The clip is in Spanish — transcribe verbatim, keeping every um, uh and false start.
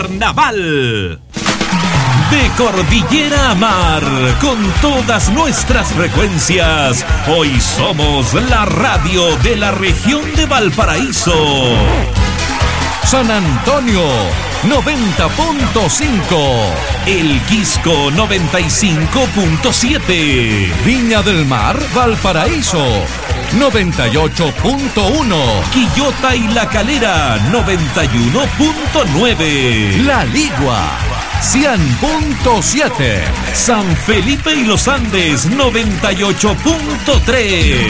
carnaval. De cordillera a mar, con todas nuestras frecuencias, hoy somos la radio de la región de Valparaíso. San Antonio, noventa punto cinco. El Quisco, noventa y cinco punto siete. Viña del Mar, Valparaíso, noventa y ocho punto uno. Quillota y La Calera, noventa y uno punto nueve. La Ligua, cien punto siete. San Felipe y Los Andes, noventa y ocho punto tres.